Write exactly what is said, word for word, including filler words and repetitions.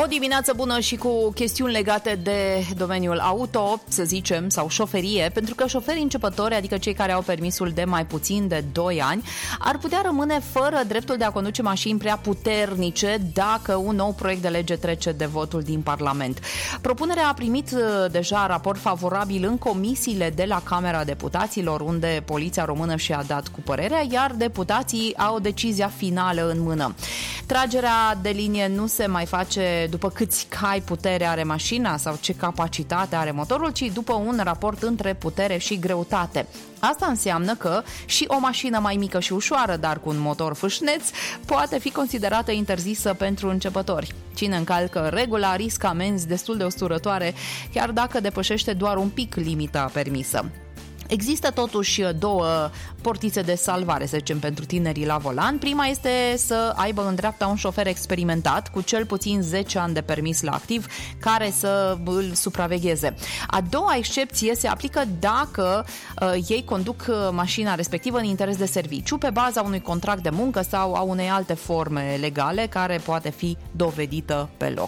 O dimineață bună și cu chestiuni legate de domeniul auto, să zicem, sau șoferie, pentru că șoferii începători, adică cei care au permisul de mai puțin de doi ani, ar putea rămâne fără dreptul de a conduce mașini prea puternice dacă un nou proiect de lege trece de votul din Parlament. Propunerea a primit deja raport favorabil în comisiile de la Camera Deputaților, unde Poliția Română și-a dat cu părerea, iar deputații au decizia finală în mână. Tragerea de linie nu se mai face după câți cai putere are mașina sau ce capacitate are motorul, ci după un raport între putere și greutate. Asta înseamnă că și o mașină mai mică și ușoară, dar cu un motor fâșneț, poate fi considerată interzisă pentru începători. Cine încalcă regula riscă amenzi destul de usturătoare, chiar dacă depășește doar un pic limita permisă. Există totuși două portițe de salvare, să zicem, pentru tinerii la volan. Prima este să aibă în dreapta un șofer experimentat cu cel puțin zece ani de permis la activ care să îl supravegheze. A doua excepție se aplică dacă uh, ei conduc mașina respectivă în interes de serviciu pe baza unui contract de muncă sau a unei alte forme legale care poate fi dovedită pe loc.